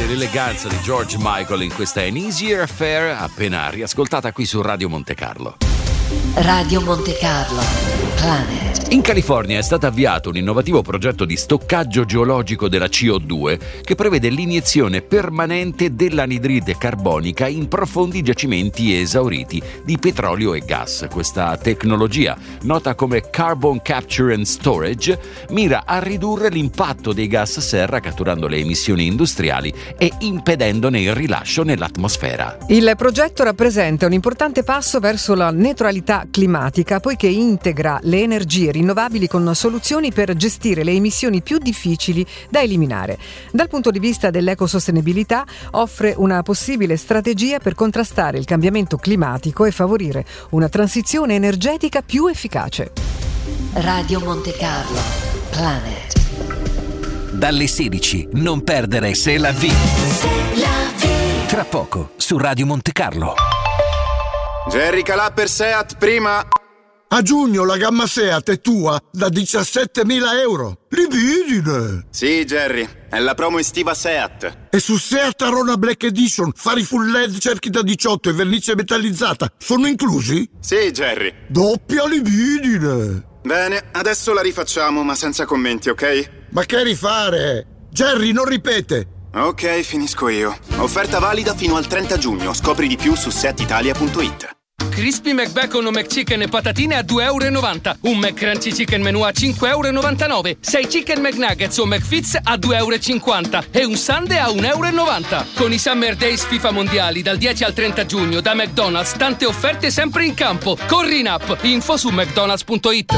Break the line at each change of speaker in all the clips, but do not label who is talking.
l'eleganza di George Michael in questa An Easier Affair, appena riascoltata qui su Radio Monte Carlo.
Radio Monte Carlo, Planet.
In California è stato avviato un innovativo progetto di stoccaggio geologico della CO2 che prevede l'iniezione permanente dell'anidride carbonica in profondi giacimenti esauriti di petrolio e gas. Questa tecnologia, nota come Carbon Capture and Storage, mira a ridurre l'impatto dei gas serra catturando le emissioni industriali e impedendone il rilascio nell'atmosfera.
Il progetto rappresenta un importante passo verso la neutralità climatica, poiché integra le energie rinnovabili con soluzioni per gestire le emissioni più difficili da eliminare. Dal punto di vista dell'ecosostenibilità, offre una possibile strategia per contrastare il cambiamento climatico e favorire una transizione energetica più efficace.
Radio Monte Carlo, Planet.
Dalle 16, non perdere C'est la vie. Tra poco, su Radio Monte Carlo.
Jerry Calà per Seat prima.
A giugno la gamma Seat è tua da 17.000 euro. Libidine!
Sì, Jerry, è la promo estiva Seat.
E su Seat Arona Black Edition, fari full LED, cerchi da 18 e vernice metallizzata sono inclusi?
Sì, Jerry.
Doppia libidine!
Bene, adesso la rifacciamo, ma senza commenti, ok?
Ma che rifare? Jerry, non ripete!
Ok, finisco io. Offerta valida fino al 30 giugno. Scopri di più su setitalia.it.
Crispy McBacon o McChicken e patatine a €2,90. Un McCrunchy Chicken Menù a €5,99. 6 Chicken McNuggets o McFits a €2,50. E un sundae a €1,90. Con i Summer Days FIFA Mondiali dal 10 al 30 giugno da McDonald's, tante offerte sempre in campo. Corri in app. Info su mcdonalds.it.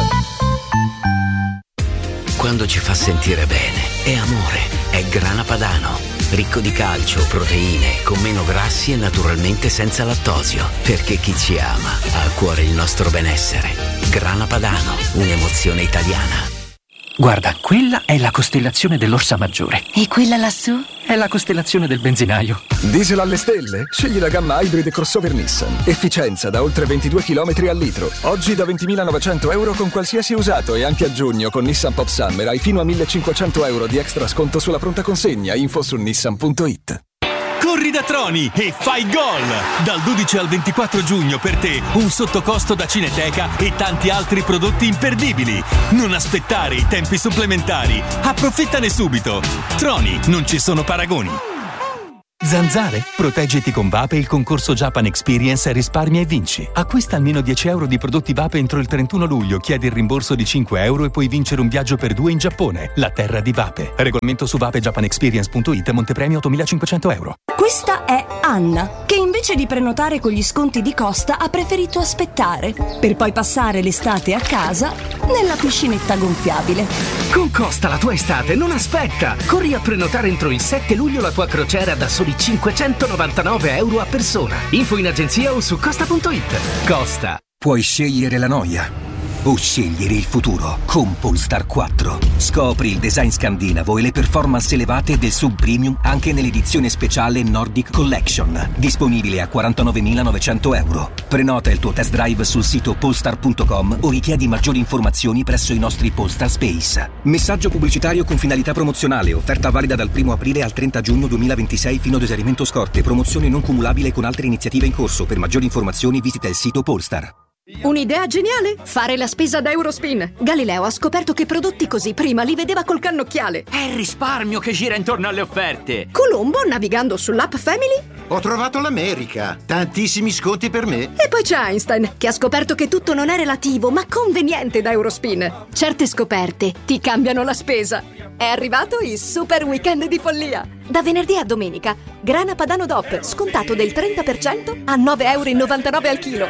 Quando ci fa sentire bene, è amore, è Grana Padano. Ricco di calcio, proteine, con meno grassi e naturalmente senza lattosio. Perché chi ci ama ha a cuore il nostro benessere. Grana Padano, un'emozione italiana.
Guarda, quella è la costellazione dell'Orsa Maggiore.
E quella lassù?
È la costellazione del benzinaio.
Diesel alle stelle? Scegli la gamma Hybrid crossover Nissan. Efficienza da oltre 22 km al litro. Oggi da 20.900 euro con qualsiasi usato e anche a giugno con Nissan Pop Summer hai fino a 1.500 euro di extra sconto sulla pronta consegna. Info su nissan.it.
Corri da Troni e fai gol! Dal 12 al 24 giugno per te un sottocosto da Cineteca e tanti altri prodotti imperdibili. Non aspettare i tempi supplementari. Approfittane subito. Troni, non ci sono paragoni. Zanzare? Proteggiti con Vape il concorso Japan Experience Risparmia e vinci. Acquista almeno 10 euro di prodotti Vape entro il 31 luglio, chiedi il rimborso di 5 euro e puoi vincere un viaggio per 2 in Giappone, la terra di Vape. Regolamento su vapejapanexperience.it, montepremio 8.500 euro.
Questa è Anna, che invece di prenotare con gli sconti di Costa ha preferito aspettare, per poi passare l'estate a casa nella piscinetta gonfiabile.
Con Costa la tua estate non aspetta! Corri a prenotare entro il 7 luglio la tua crociera da soli 599 euro a persona. Info in agenzia o su costa.it. Costa.
Puoi scegliere la noia o scegliere il futuro con Polestar 4. Scopri il design scandinavo e le performance elevate del sub premium anche nell'edizione speciale Nordic Collection, disponibile a 49.900 euro. Prenota il tuo test drive sul sito polestar.com o richiedi maggiori informazioni presso i nostri Polestar Space. Messaggio pubblicitario con finalità promozionale. Offerta valida dal 1 aprile al 30 giugno 2026 fino ad esaurimento scorte. Promozione non cumulabile con altre iniziative in corso. Per maggiori informazioni visita il sito Polestar.
Un'idea geniale? Fare la spesa da Eurospin. Galileo ha scoperto che prodotti così prima li vedeva col cannocchiale.
È il risparmio che gira intorno alle offerte.
Colombo, navigando sull'app Family,
ho trovato l'America. Tantissimi sconti per me.
E poi c'è Einstein, che ha scoperto che tutto non è relativo, ma conveniente da Eurospin. Certe scoperte ti cambiano la spesa. È arrivato il super weekend di follia. Da venerdì a domenica, grana padano DOP, scontato del 30% a €9,99 al chilo.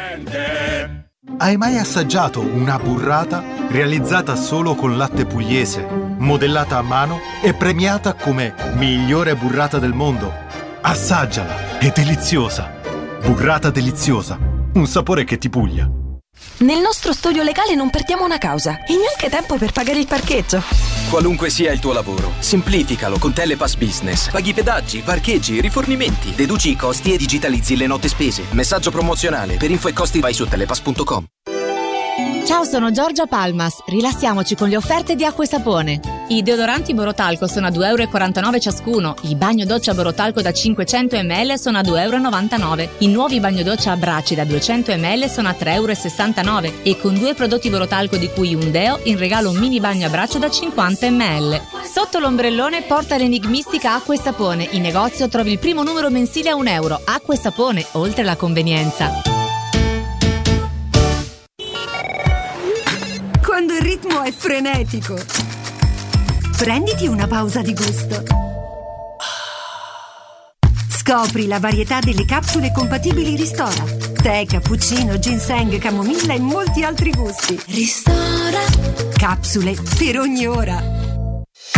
Hai mai assaggiato una burrata realizzata solo con latte pugliese, modellata a mano e premiata come migliore burrata del mondo? Assaggiala, è deliziosa. Burrata deliziosa, un sapore che ti puglia.
Nel nostro studio legale non perdiamo una causa e neanche tempo per pagare il parcheggio.
Qualunque sia il tuo lavoro, semplificalo con Telepass Business. Paghi pedaggi, parcheggi, rifornimenti, deduci i costi e digitalizzi le note spese. Messaggio promozionale. Per info e costi vai su telepass.com.
Ciao, sono Giorgia Palmas. Rilassiamoci con le offerte di Acqua e Sapone. I deodoranti Borotalco sono a 2,49 € ciascuno. I bagno doccia Borotalco da 500 ml sono a 2,99 €. I nuovi bagno doccia a bracci da 200 ml sono a 3,69 € e con 2 prodotti Borotalco di cui un deo in regalo un mini bagno a braccio da 50 ml. Sotto l'ombrellone porta l'enigmistica Acqua e Sapone. In negozio trovi il primo numero mensile a €1. Acqua e Sapone, oltre la convenienza.
Quando il ritmo è frenetico, prenditi una pausa di gusto. Scopri la varietà delle capsule compatibili Ristora. Tè, cappuccino, ginseng, camomilla e molti altri gusti. Ristora. Capsule per ogni ora.